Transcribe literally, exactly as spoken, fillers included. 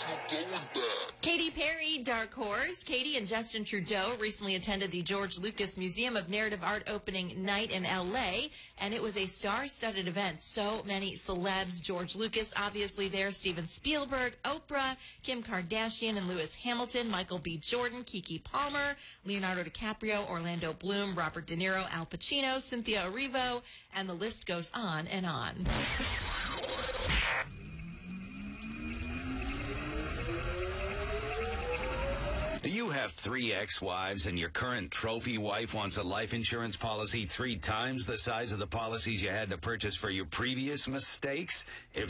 Katy Perry, Dark Horse. Katy and Justin Trudeau recently attended the George Lucas Museum of Narrative Art opening night in L A, and it was a star-studded event. So many celebs. George Lucas, obviously there, Steven Spielberg, Oprah, Kim Kardashian and Lewis Hamilton, Michael B. Jordan, Keke Palmer, Leonardo DiCaprio, Orlando Bloom, Robert De Niro, Al Pacino, Cynthia Erivo, and the list goes on and on. Do you have three ex-wives and your current trophy wife wants a life insurance policy three times the size of the policies you had to purchase for your previous mistakes? If